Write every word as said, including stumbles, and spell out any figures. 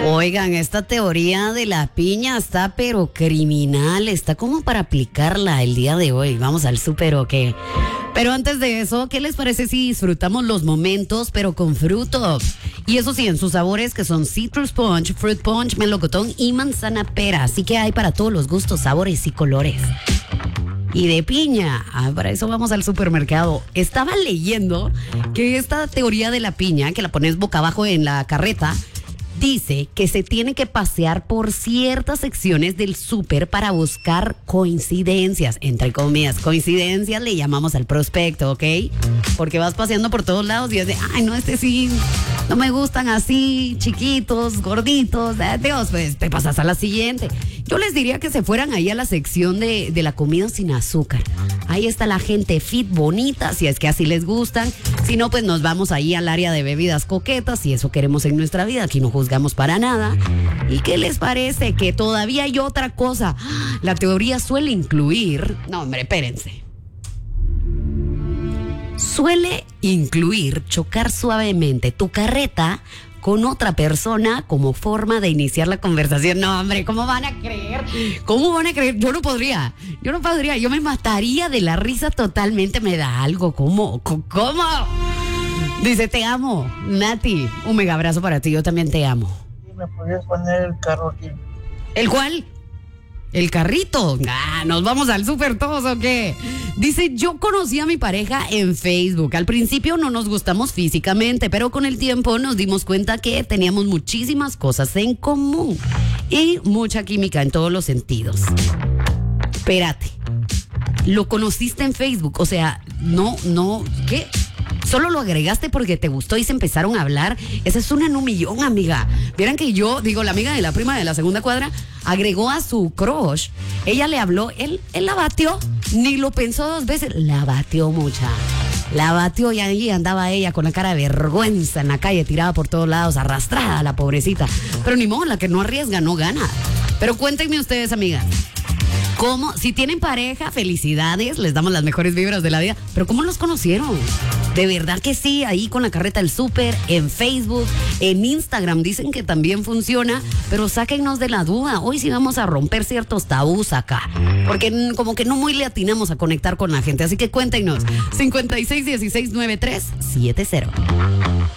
Oigan, esta teoría de la piña está pero criminal, está como para aplicarla el día de hoy. Vamos al súper o qué. Pero antes de eso, ¿qué les parece si disfrutamos los momentos pero con frutos? Y eso sí, en sus sabores que son Citrus Punch, Fruit Punch, melocotón y manzana pera. Así que hay para todos los gustos, sabores y colores. Y de piña, ah, para eso vamos al supermercado. Estaba leyendo que esta teoría de la piña, que la pones boca abajo en la carreta, dice que se tiene que pasear por ciertas secciones del súper para buscar coincidencias, entre comillas. Coincidencias le llamamos al prospecto, ¿ok? Porque vas paseando por todos lados y es de, ay, no, este sí, no me gustan así, chiquitos, gorditos. Dios, pues te pasas a la siguiente. Yo les diría que se fueran ahí a la sección de, de la comida sin azúcar. Ahí está la gente fit, bonita, si es que así les gustan. Si no, pues nos vamos ahí al área de bebidas coquetas, si eso queremos en nuestra vida. Aquí no juzgamos para nada. ¿Y qué les parece? Que todavía hay otra cosa. La teoría suele incluir... No, hombre, espérense. Suele incluir chocar suavemente tu carreta con otra persona como forma de iniciar la conversación. No, hombre, ¿cómo van a creer? ¿Cómo van a creer? Yo no podría, yo no podría, yo me mataría de la risa totalmente, me da algo. ¿Cómo? ¿Cómo? Dice, te amo, Nati, un mega abrazo para ti, yo también te amo. ¿Me podrías poner el carro aquí? ¿El cuál? El carrito. Ah, ¿nos vamos al súper todos o qué? Dice, yo conocí a mi pareja en Facebook. Al principio no nos gustamos físicamente, pero con el tiempo nos dimos cuenta que teníamos muchísimas cosas en común y mucha química en todos los sentidos. Espérate, ¿lo conociste en Facebook? O sea, no, no, ¿qué? ¿Solo lo agregaste porque te gustó y se empezaron a hablar? Esa es una en un millón, amiga. Vieran que yo, digo, la amiga de la prima de la segunda cuadra agregó a su crush. Ella le habló, él, él la batió, ni lo pensó dos veces. La batió mucha. La batió y ahí andaba ella con la cara de vergüenza en la calle, tirada por todos lados, arrastrada la pobrecita. Pero ni modo, la que no arriesga no gana. Pero cuéntenme ustedes, amigas. ¿Cómo? Si tienen pareja, felicidades, les damos las mejores vibras de la vida. Pero ¿cómo los conocieron? De verdad que sí, ahí con la carreta del súper, en Facebook, en Instagram dicen que también funciona, pero sáquennos de la duda. Hoy sí vamos a romper ciertos tabús acá, porque como que no muy le atinamos a conectar con la gente. Así que cuéntenos, cincuenta y seis dieciséis noventa y tres setenta.